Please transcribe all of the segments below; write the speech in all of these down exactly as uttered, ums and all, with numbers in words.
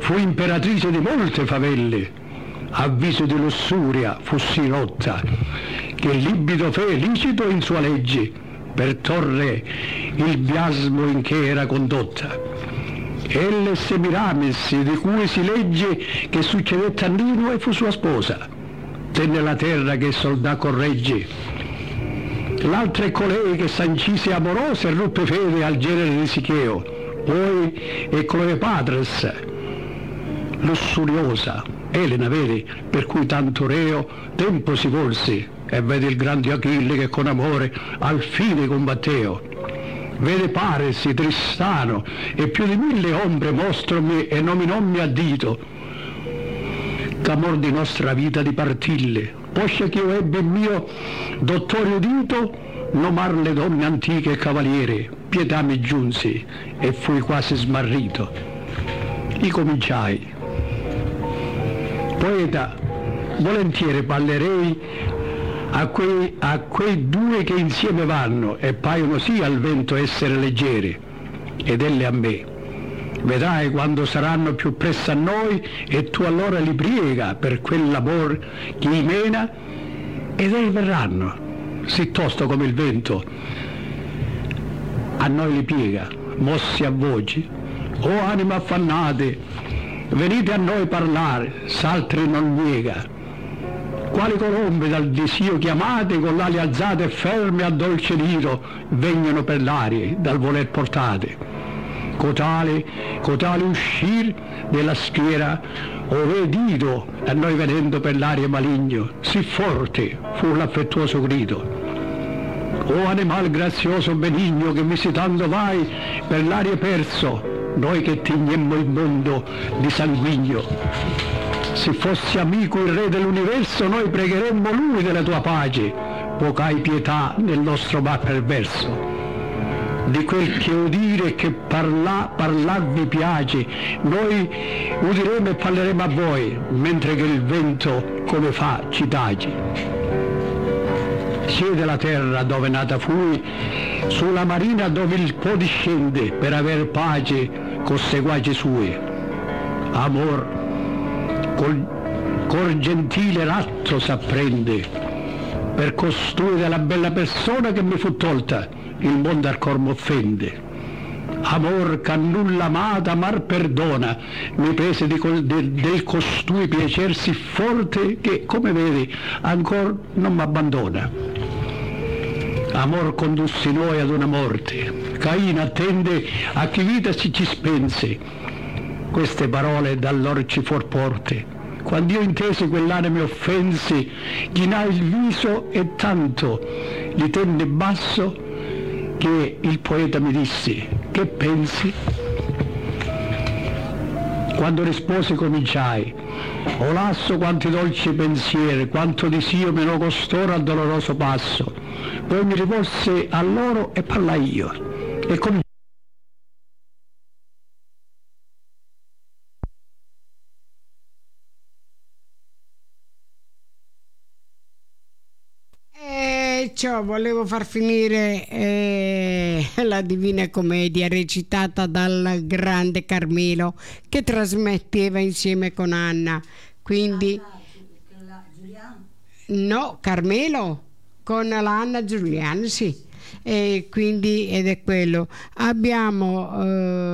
fu imperatrice di molte favelle, a viso di lussuria fussi rotta, che il libido fe licito in sua legge, per torre il biasmo in che era condotta. Elle Semiramis, di cui si legge che succedette a Nino e fu sua sposa, tenne la terra che soldà corregge. L'altra è colei che sancise amorosa e ruppe fede al genere di Sicheo, poi è Cleopatras, lussuriosa, Elena, vedi, per cui tanto reo tempo si volse, e vede il grande Achille che con amore al fine combatteo. Vede Paresi, Tristano, e più di mille ombre mostrami e nominommi a dito, ch'amor di nostra vita dipartille, poscia che io ebbe il mio dottore udito, nomar le donne antiche e cavaliere, pietà mi giunsi e fui quasi smarrito. Ricominciai. Poeta, volentieri parlerei a quei, a quei due che insieme vanno e paiono sì al vento essere leggere, ed elle a me. Vedrai quando saranno più presso a noi, e tu allora li priega per quell'amor che li mena, ed elli verranno, sì tosto come il vento, a noi li piega, mossi a voci. O anime affannate, venite a noi parlare, s'altri non niega. Quali colombe dal desio chiamate, con l'ali alzate e ferme a dolce nido, vengono per l'aria, dal voler portate. Cotale, cotale uscir della schiera, ove dito, a noi venendo per l'aria maligno, sì forte fu l'affettuoso grido. O animal grazioso benigno, che visitando vai per l'aria perso, noi che tignemmo il mondo di sanguigno. Se fossi amico il re dell'universo, noi pregheremmo lui della tua pace, poc'hai pietà nel nostro mar perverso. Di quel che udire e che parla, parlar vi piace, noi udiremo e parleremo a voi, mentre che il vento come fa ci taci. Siede la terra dove nata fui, sulla marina dove il po' discende, per aver pace con seguaci sue. Amor, col, col gentile ratto s'apprende, per costui della bella persona che mi fu tolta, il mondo al cor m'offende. Amor che a nulla amata mar perdona, mi prese di col, de, del costui piacer sì forte che, come vedi, ancor non m'abbandona. Amor condussi noi ad una morte, Caino attende a chi vita si ci spense. Queste parole dall'or ci for porte, quando io intesi quell'anime offense, chinai il viso e tanto li tenne basso, che il poeta mi disse: che pensi? Quando risposi cominciai: o lasso quanti dolci pensieri, quanto disio me lo costoro al doloroso passo. Poi mi rivolse a loro e parlai io, e cominciai. Ciò volevo far finire eh, la Divina Commedia recitata dal grande Carmelo, che trasmetteva insieme con Anna. Quindi no, Carmelo con la Anna Giuliani, sì. E quindi, ed è quello. Abbiamo eh,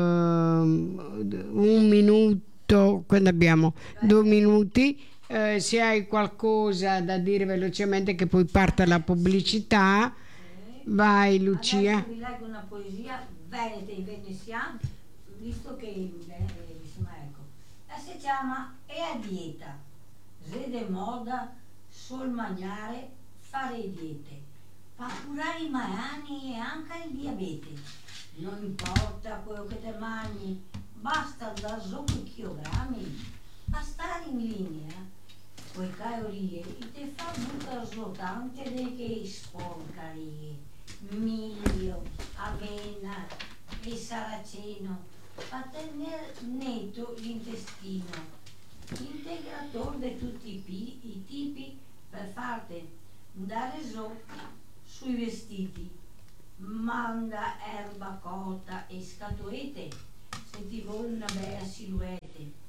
un minuto, quando abbiamo due minuti. Eh, se hai qualcosa da dire velocemente, che poi parte la pubblicità, vai Lucia. Adesso vi leggo una poesia veneta in veneziano, visto che eh, insomma, ecco, si chiama E a dieta, se de moda sol mangiare fare diete, fa curare i maiani e anche il diabete, non importa quello che te mangi, basta da sopra chilogrammi, a stare in linea. Quei calorie ti fa buttare soltanto dei che sporcarie, miglio, avena e saraceno, fa tenere netto l'intestino, integratore di tutti i, pi, i tipi per farti andare su sui vestiti, manda erba cotta e scatolette se ti vuole una bella silhouette.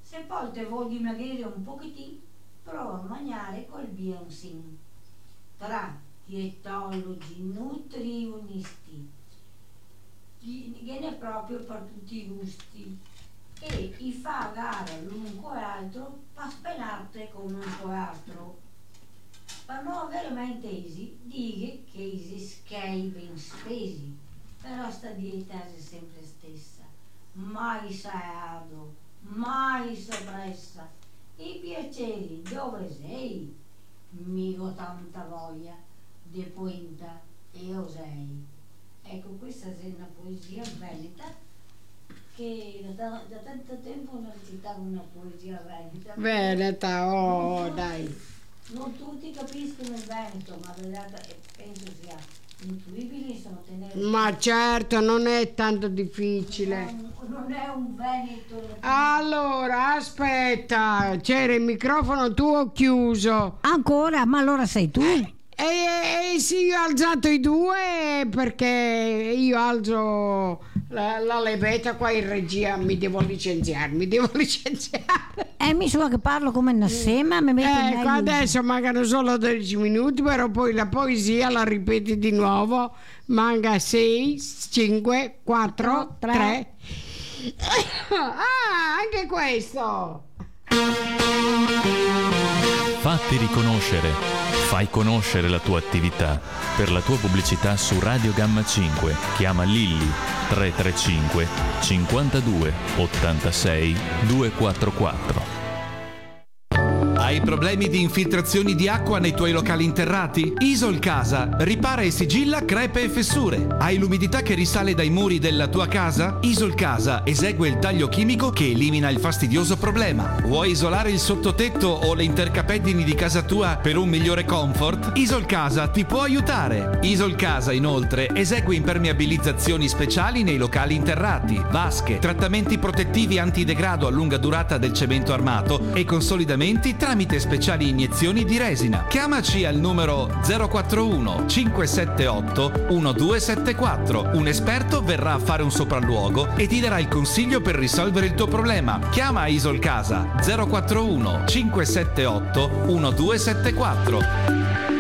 Se poi te vuoi dimagrire un pochettino, prova a mangiare col Bionsin. Tra dietologi, nutrionisti, viene proprio per tutti i gusti e gli fa gara l'un altro per spennarti con un altro. Per non veramente easy, dighe che isi schei ben spesi, però sta dieta è sempre stessa, mai saado, mai soppressa. I piaceri dove sei? Migo tanta voglia de poenta e osei. Ecco, questa è una poesia veneta che da, da tanto tempo non recitavo una poesia veneta. Veneta, oh dai. Non tutti capiscono il Veneto, ma vedete, penso sia intuibile, sono tenere. Ma certo, non è tanto difficile. Non, non è un Veneto. Allora, aspetta, c'era il microfono tuo chiuso. Ancora? Ma allora sei tu? E, e sì, io ho alzato i due perché io alzo la, la levetta qua in regia, mi devo licenziare, mi devo licenziare. Eh, mi sa che parlo come una sema, mi metto in Ecco, adesso mancano solo dodici minuti, però poi la poesia la ripeti di nuovo. Manca sei, cinque, quattro, tre. Ah, anche questo. Fatti riconoscere, fai conoscere la tua attività. Per la tua pubblicità su Radio Gamma cinque chiama Lilli tre tre cinque cinquantadue ottantasei duecentoquarantaquattro. Hai problemi di infiltrazioni di acqua nei tuoi locali interrati? Isol Casa ripara e sigilla crepe e fessure. Hai l'umidità che risale dai muri della tua casa? Isol Casa esegue il taglio chimico che elimina il fastidioso problema. Vuoi isolare il sottotetto o le intercapezzini di casa tua per un migliore comfort? Isol Casa ti può aiutare. Isol Casa inoltre esegue impermeabilizzazioni speciali nei locali interrati, vasche, trattamenti protettivi antidegrado a lunga durata del cemento armato e consolidamenti tramite speciali iniezioni di resina. Chiamaci al numero zero quattro uno cinque sette otto uno due sette quattro. Un esperto verrà a fare un sopralluogo e ti darà il consiglio per risolvere il tuo problema. Chiama Isol Casa zero quattro uno cinque sette otto uno due sette quattro.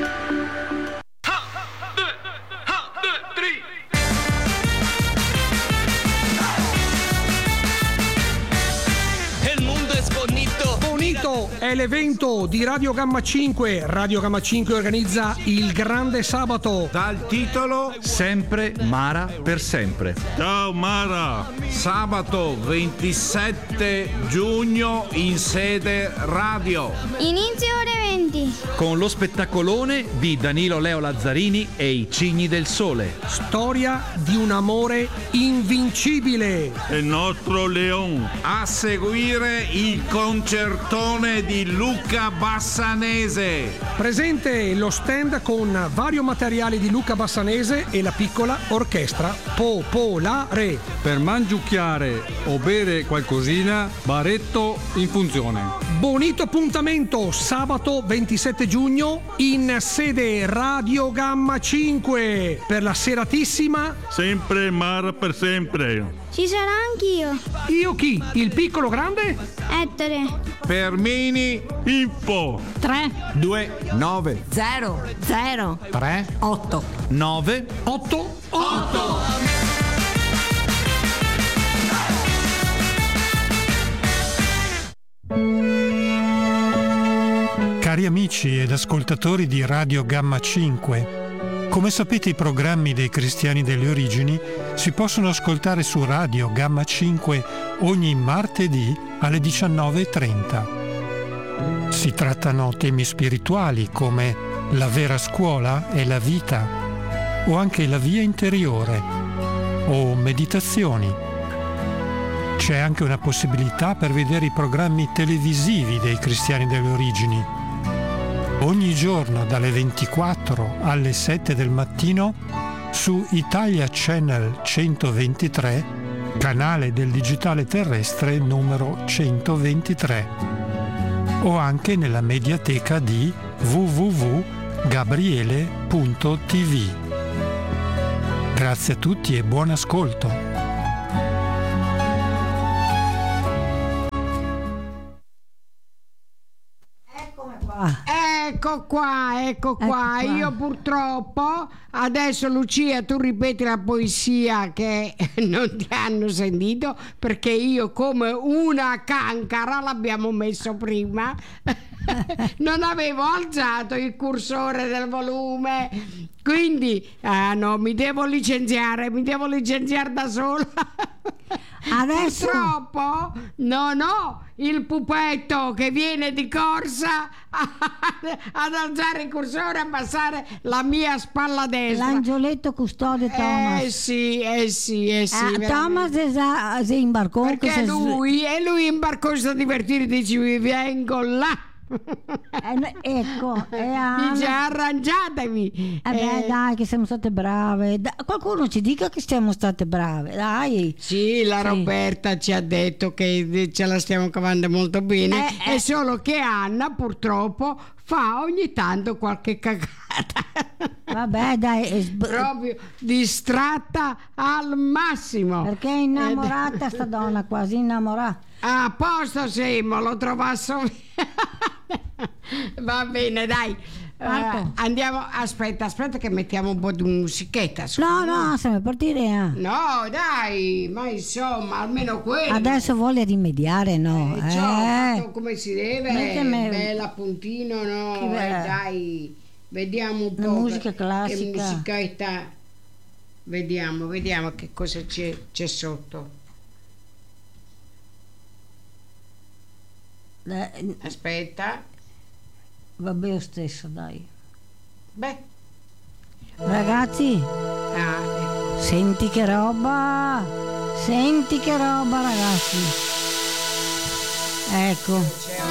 È l'evento di Radio Gamma cinque. Radio Gamma cinque organizza il Grande Sabato dal titolo Sempre Mara per sempre. Ciao Mara, sabato ventisette giugno in sede radio. Inizio ore venti. Con lo spettacolone di Danilo Leo Lazzarini e i Cigni del Sole. Storia di un amore invincibile. Il nostro Leon. A seguire il concertone di Luca Bassanese. Presente lo stand con vario materiale di Luca Bassanese e la piccola orchestra popolare. Per mangiucchiare o bere qualcosina, baretto in funzione. Bonito appuntamento sabato ventisette giugno in sede Radio Gamma cinque per la seratissima Sempre Mara per sempre. Ci sarà anch'io. Io chi? Il piccolo grande? Ettore. Fermini info tre due nove zero zero tre otto nove otto otto. Cari amici ed ascoltatori di Radio Gamma cinque, come sapete i programmi dei Cristiani delle Origini si possono ascoltare su Radio Gamma cinque ogni martedì alle diciannove e trenta. Si trattano temi spirituali come la vera scuola e la vita, o anche la via interiore, o meditazioni. C'è anche una possibilità per vedere i programmi televisivi dei Cristiani delle Origini. Ogni giorno dalle ventiquattro alle sette del mattino su Italia Channel centoventitré, canale del digitale terrestre numero centoventitré, o anche nella mediateca di w w w punto gabriele punto t v. Grazie a tutti e buon ascolto. Ecco qua, ecco qua. Ecco qua. Io purtroppo adesso, Lucia, tu ripeti la poesia che non ti hanno sentito, perché io come una cancara, l'abbiamo messo prima, non avevo alzato il cursore del volume, quindi ah no, mi devo licenziare, mi devo licenziare da sola. Adesso purtroppo non ho il pupetto che viene di corsa ad alzare il cursore e abbassare la mia spalla destra. L'angioletto custode Thomas. Eh sì, eh sì, eh sì. Eh, Thomas es- si imbarcò. Perché lui, e lui imbarcò a divertire, dice vengo là. Eh, ecco, e Anna... dice arrangiatevi. Eh beh, eh... dai, che siamo state brave. Da- qualcuno ci dica che siamo state brave, dai. Sì, la sì. Roberta ci ha detto che ce la stiamo cavando molto bene. Eh, è eh. solo che Anna purtroppo fa ogni tanto qualche cagata. Vabbè, dai, è sb- proprio distratta al massimo. Perché è innamorata sta donna, quasi innamorata. A posto siamo, lo trovasso. Va bene, dai. Uh, andiamo, aspetta, aspetta che mettiamo un po' di musichetta. Su. No, no, stiamo per partire. Eh. No, dai, ma insomma, almeno quello. Adesso vuole rimediare, no? Eh, eh. Fatto come si deve, Metteme... bella puntino, no? Eh, dai, vediamo un po'. La musica classica. Che musichetta. Vediamo, vediamo che cosa c'è, c'è sotto. Aspetta. Vabbè, lo stesso, dai. Beh, ragazzi, ah, ecco. Senti che roba, senti che roba, ragazzi. Ecco.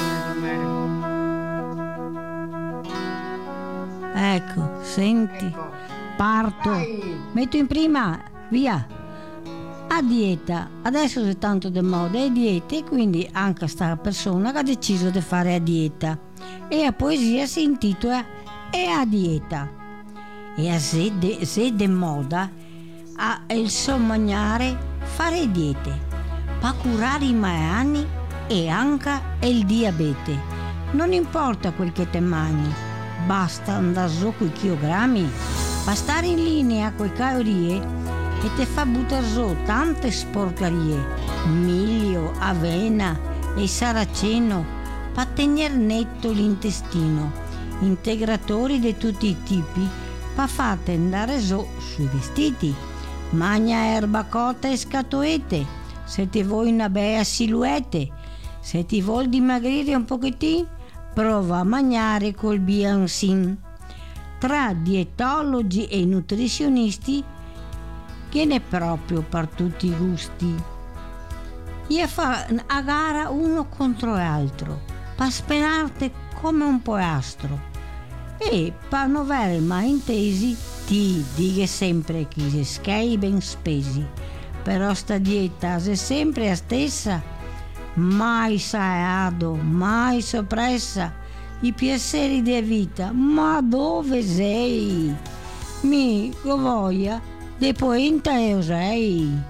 Ecco, senti. Ecco. Parto. Dai. Metto in prima, via. A dieta, adesso è tanto di moda, è dieta, e quindi anche sta persona che ha deciso di fare a dieta, e la poesia si intitola È a dieta. E a se de, se de moda a il suo mangiare fare diete, per curare i malanni e anche il diabete. Non importa quel che te mangi, basta andare su coi chilogrammi, per stare in linea coi calorie, e te fa buttare su tante sporcarie, miglio, avena e saraceno, per tenere netto l'intestino, integratori di tutti i tipi, per fate andare su sui vestiti, magna erba cotta e scatoete, se ti vuoi una bella silhouette, se ti vuoi dimagrire un pochettino, prova a mangiare col Biansin. Tra dietologi e nutrizionisti che ne è proprio per tutti i gusti. E fa a gara uno contro l'altro, per spenarte come un poastro. E per non avere mai intesi, ti dico sempre che si schei ben spesi. Però sta dieta è sempre la stessa, mai saado, mai soppressa. I piaceri della vita, ma dove sei? Mi, go voglia, de poenta eu sei.